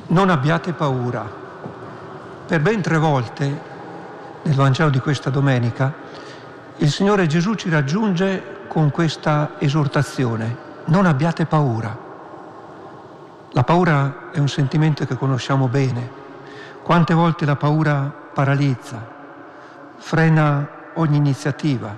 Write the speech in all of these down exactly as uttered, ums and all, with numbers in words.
Non abbiate paura. Per ben tre volte nel Vangelo di questa domenica il Signore Gesù ci raggiunge con questa esortazione: non abbiate paura. La paura è un sentimento che conosciamo bene. Quante volte la paura paralizza, frena ogni iniziativa,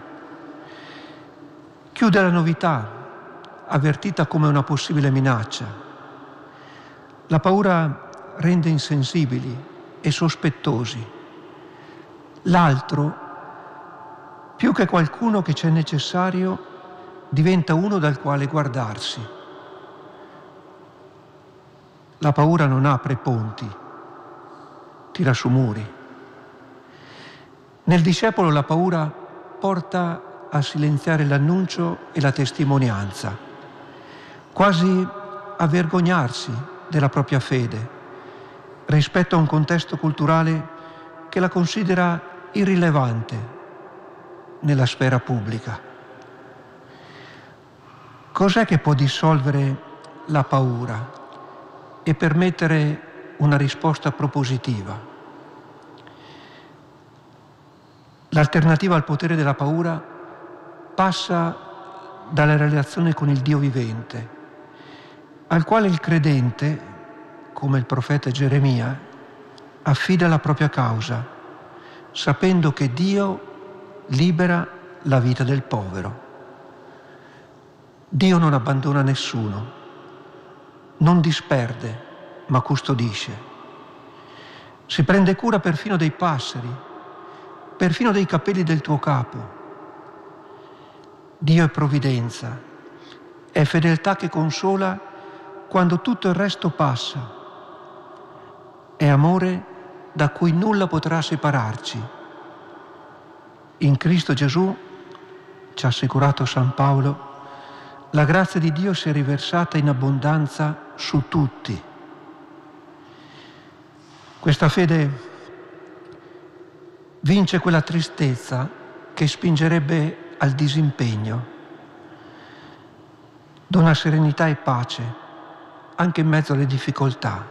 chiude la novità, avvertita come una possibile minaccia. La paura rende insensibili e sospettosi. L'altro, più che qualcuno che c'è necessario, diventa uno dal quale guardarsi. La paura non apre ponti, tira su muri. Nel discepolo la paura porta a silenziare l'annuncio e la testimonianza, quasi a vergognarsi della propria fede rispetto a un contesto culturale che la considera irrilevante nella sfera pubblica. Cos'è che può dissolvere la paura e permettere una risposta propositiva? L'alternativa al potere della paura passa dalla relazione con il Dio vivente, al quale il credente, come il profeta Geremia, affida la propria causa, sapendo che Dio libera la vita del povero. Dio non abbandona nessuno, non disperde, ma custodisce. Si prende cura perfino dei passeri, perfino dei capelli del tuo capo. Dio è provvidenza, è fedeltà che consola quando tutto il resto passa. È amore da cui nulla potrà separarci. In Cristo Gesù, ci ha assicurato San Paolo, la grazia di Dio si è riversata in abbondanza su tutti. Questa fede vince quella tristezza che spingerebbe al disimpegno. Dona serenità e pace anche in mezzo alle difficoltà.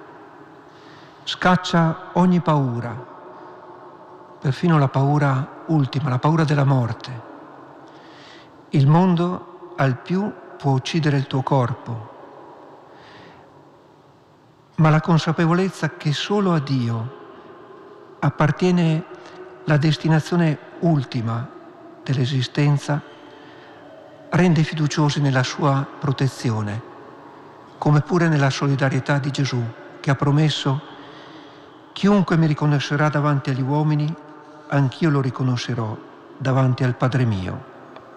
Scaccia ogni paura, perfino la paura ultima, la paura della morte. Il mondo al più può uccidere il tuo corpo, ma la consapevolezza che solo a Dio appartiene la destinazione ultima dell'esistenza rende fiduciosi nella sua protezione, come pure nella solidarietà di Gesù, che ha promesso: chiunque mi riconoscerà davanti agli uomini, anch'io lo riconoscerò davanti al Padre mio.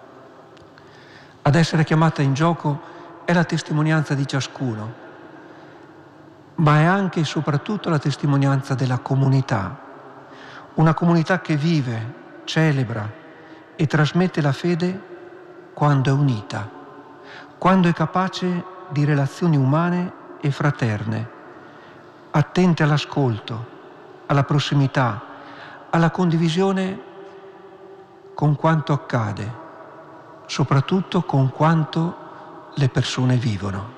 Ad essere chiamata in gioco è la testimonianza di ciascuno, ma è anche e soprattutto la testimonianza della comunità, una comunità che vive, celebra e trasmette la fede quando è unita, quando è capace di relazioni umane e fraterne, attente all'ascolto, alla prossimità, alla condivisione con quanto accade, soprattutto con quanto le persone vivono.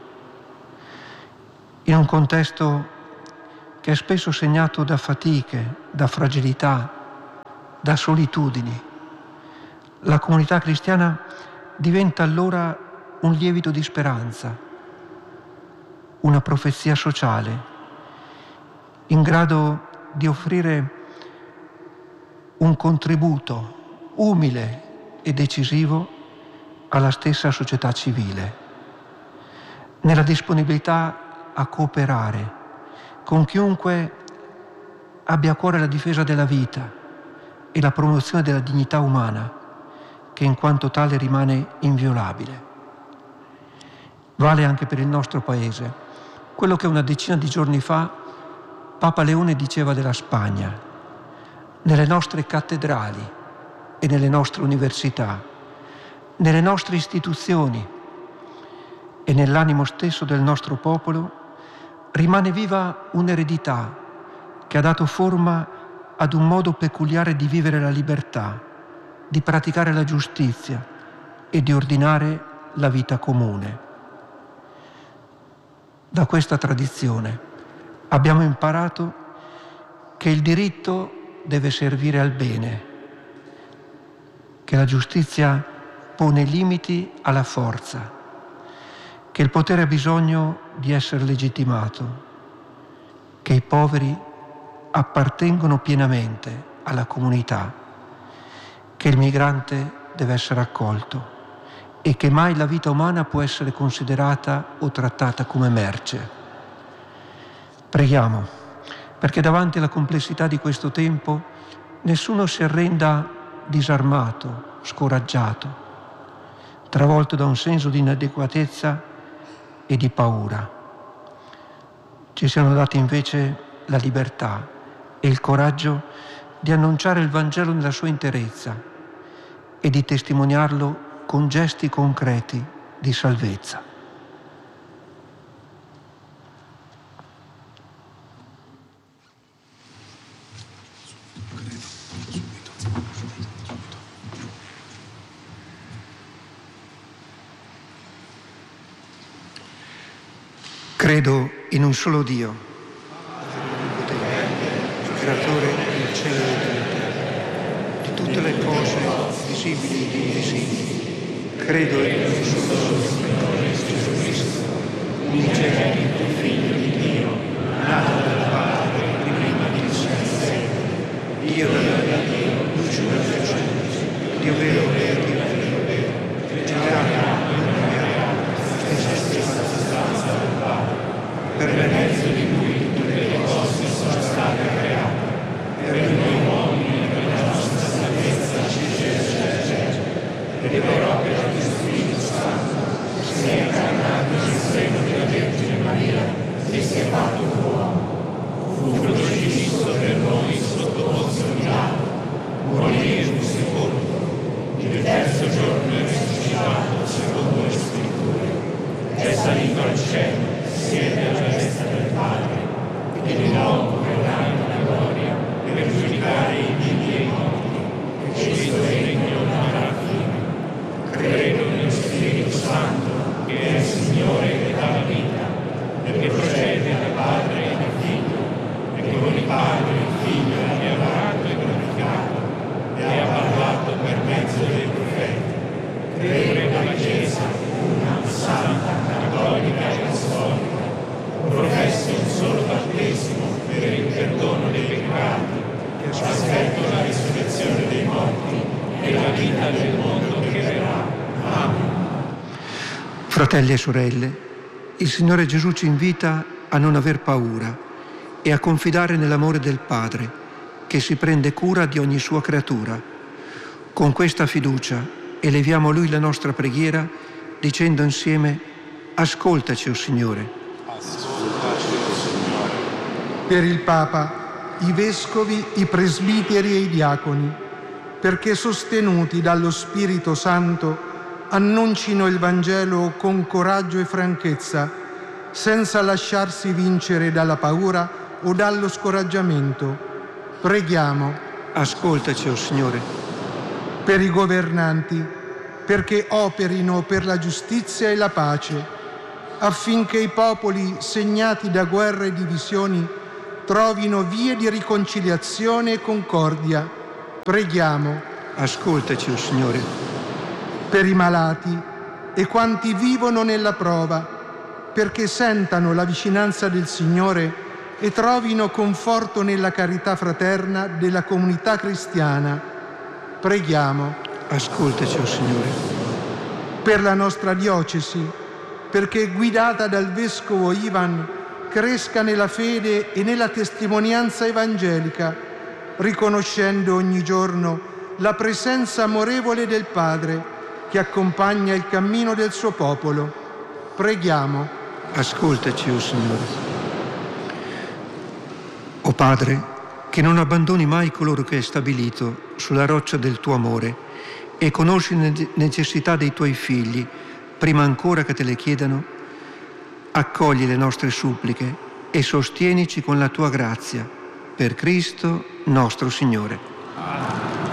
In un contesto che è spesso segnato da fatiche, da fragilità, da solitudini, la comunità cristiana diventa allora un lievito di speranza, una profezia sociale, in grado di offrire un contributo umile e decisivo alla stessa società civile, nella disponibilità a cooperare con chiunque abbia a cuore la difesa della vita e la promozione della dignità umana, che in quanto tale rimane inviolabile. Vale anche per il nostro Paese quello che una decina di giorni fa Papa Leone diceva della Spagna: nelle nostre cattedrali e nelle nostre università, nelle nostre istituzioni e nell'animo stesso del nostro popolo rimane viva un'eredità che ha dato forma ad un modo peculiare di vivere la libertà, di praticare la giustizia e di ordinare la vita comune. Da questa tradizione Abbiamo imparato che il diritto deve servire al bene, che la giustizia pone limiti alla forza, che il potere ha bisogno di essere legittimato, che i poveri appartengono pienamente alla comunità, che il migrante deve essere accolto e che mai la vita umana può essere considerata o trattata come merce. Preghiamo perché davanti alla complessità di questo tempo nessuno si arrenda disarmato, scoraggiato, travolto da un senso di inadeguatezza e di paura. Ci siano dati invece la libertà e il coraggio di annunciare il Vangelo nella sua interezza e di testimoniarlo con gesti concreti di salvezza. Credo in un solo Dio, creatore del cielo e della terra, di tutte le cose visibili e invisibili. Credo in un solo Signore Gesù Cristo, unigenito Figlio di Dio, nato dal Padre prima di essere, Dio della Dio, luce della luce, Dio vero e Dio vero, generato per mezzo di lui tutte le cose sono state create, per noi uomini per la nostra salvezza ci Gesù, e per opera di Spirito Santo si è incarnato nel seno della Vergine Maria e si è fatto uomo. Fu crocifisso per noi sotto Ponzio Pilato, morì e fu sepolto. Il terzo giorno è risuscitato secondo le Scritture, è salito al cielo, siede alla destra del Padre, e di nuovo verrà in gloria per giudicare i vivi e i morti, e il suo regno non avrà fine. Credo nello Spirito Santo, che è il Signore che dà la vita, perché procede dal Padre e dal Figlio, e che con il Padre e il Figlio è adorato e glorificato, e ha parlato per mezzo dei profeti. Credo nella Chiesa, una santa, cattolica e apostolica. Professo un solo battesimo per il perdono dei peccati, aspetto la risurrezione dei morti e la vita del mondo che verrà. Amen. Fratelli e sorelle, il Signore Gesù ci invita a non aver paura e a confidare nell'amore del Padre, che si prende cura di ogni sua creatura. Con questa fiducia eleviamo a Lui la nostra preghiera, dicendo insieme: ascoltaci, o Signore. Per il Papa, i Vescovi, i Presbiteri e i Diaconi, perché sostenuti dallo Spirito Santo annuncino il Vangelo con coraggio e franchezza, senza lasciarsi vincere dalla paura o dallo scoraggiamento. Preghiamo. Ascoltaci, o Signore. Per i governanti, perché operino per la giustizia e la pace, affinché i popoli segnati da guerre e divisioni trovino vie di riconciliazione e concordia. Preghiamo. Ascoltaci, o Signore. Per i malati e quanti vivono nella prova, perché sentano la vicinanza del Signore e trovino conforto nella carità fraterna della comunità cristiana. Preghiamo. Ascoltaci, o Signore. Per la nostra diocesi, perché guidata dal Vescovo Ivan cresca nella fede e nella testimonianza evangelica, riconoscendo ogni giorno la presenza amorevole del Padre che accompagna il cammino del suo popolo. Preghiamo. Ascoltaci, o Signore. O Padre, che non abbandoni mai coloro che hai stabilito sulla roccia del tuo amore e conosci le necessità dei tuoi figli, prima ancora che te le chiedano, accogli le nostre suppliche e sostienici con la tua grazia, per Cristo nostro Signore. Amen.